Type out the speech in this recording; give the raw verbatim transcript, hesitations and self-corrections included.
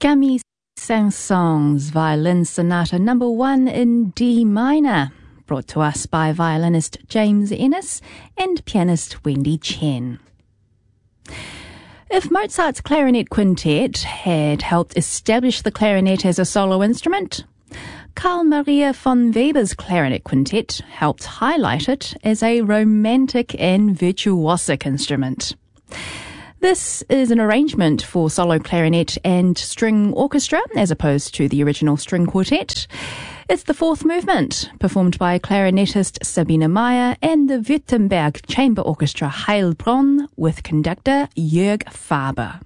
Camille Saint-Saëns Violin Sonata Number One in D minor, brought to us by violinist James Ennis and pianist Wendy Chen. If Mozart's clarinet quintet had helped establish the clarinet as a solo instrument, Carl Maria von Weber's clarinet quintet helped highlight it as a romantic and virtuosic instrument. This is an arrangement for solo clarinet and string orchestra as opposed to the original string quartet. It's the fourth movement, performed by clarinetist Sabine Meyer and the Württemberg Chamber Orchestra Heilbronn with conductor Jörg Faber.